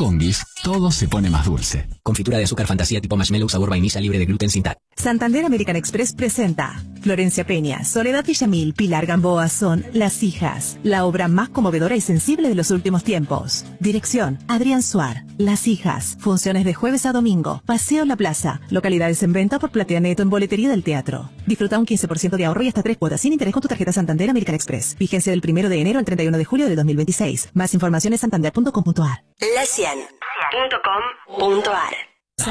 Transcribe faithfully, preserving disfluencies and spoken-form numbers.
Con Gif, todo se pone más dulce. Confitura de azúcar fantasía tipo marshmallow sabor vainilla libre de gluten sin T A C. Santander American Express presenta Florencia Peña, Soledad Villamil, Pilar Gamboa son Las Hijas, la obra más conmovedora y sensible de los últimos tiempos. Dirección, Adrián Suar. Las Hijas, funciones de jueves a domingo, Paseo La Plaza, localidades en venta por Platea Neto en boletería del teatro. Disfruta un quince por ciento de ahorro y hasta tres cuotas sin interés con tu tarjeta Santander American Express. Vigencia del primero de enero al treinta y uno de julio de dos mil veintiséis. Más información en santander punto com punto a r. La cien punto com punto a r